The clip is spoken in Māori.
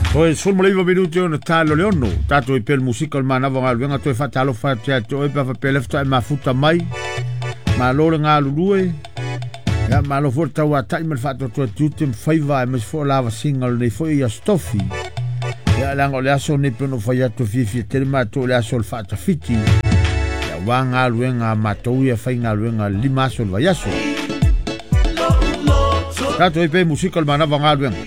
Pues sul molevo venuto un talo leono, tato e per musical manava ngal venga to fatalo fatia to e pa per lefta ma futa mai. Ma loro ngalu due. Ja ma lo forta wa time fatto to tutti faiva e mes fo lava single nei foi a stoffi. Ja lango le aso ne peno faiato fifi telma to le aso fatto fiti. Ja wa ngalu venga matou e fai ngalu venga limaso vaiaso. Tato e per musical manava ngal venga.